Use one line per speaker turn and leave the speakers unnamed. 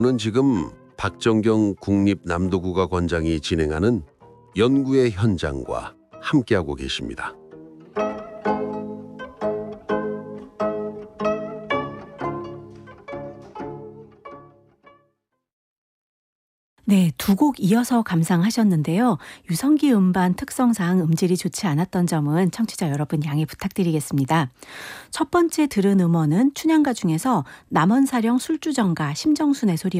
는 지금 박정경 국립남도국악원장이 진행하는 연구의 현장과 함께하고 계십니다.
네, 두 곡 이어서 감상하셨는데요. 유성기 음반 특성상 음질이 좋지 않았던 점은 청취자 여러분 양해 부탁드리겠습니다. 첫 번째 들은 음원은 춘향가 중에서 남원사령 술주정가 심정순의 소리